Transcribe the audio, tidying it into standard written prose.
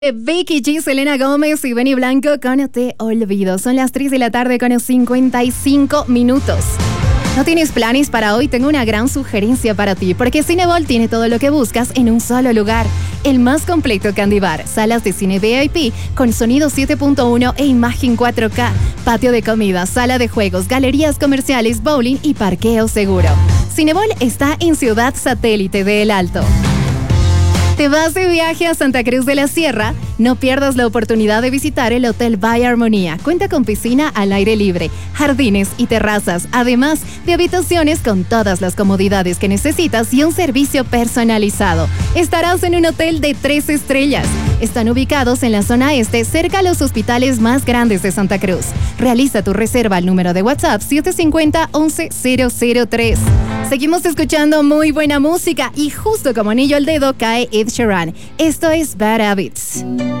Becky G, Selena Gómez y Benny Blanco con Te Olvido. Son las 3 de la tarde con 55 minutos. ¿No tienes planes para hoy? Tengo una gran sugerencia para ti, porque Cinebol tiene todo lo que buscas en un solo lugar. El más completo Candy Bar, salas de cine VIP con sonido 7.1 e imagen 4K, patio de comida, sala de juegos, galerías comerciales, bowling y parqueo seguro. Cinebol está en Ciudad Satélite de El Alto. ¿Te vas de viaje a Santa Cruz de la Sierra? No pierdas la oportunidad de visitar el Hotel By Armonía. Cuenta con piscina al aire libre, jardines y terrazas, además de habitaciones con todas las comodidades que necesitas y un servicio personalizado. Estarás en un hotel de 3 estrellas. Están ubicados en la zona este, cerca a los hospitales más grandes de Santa Cruz. Realiza tu reserva al número de WhatsApp 750-11003. Seguimos escuchando muy buena música y justo como anillo al dedo cae Ed Sheeran. Esto es Bad Habits.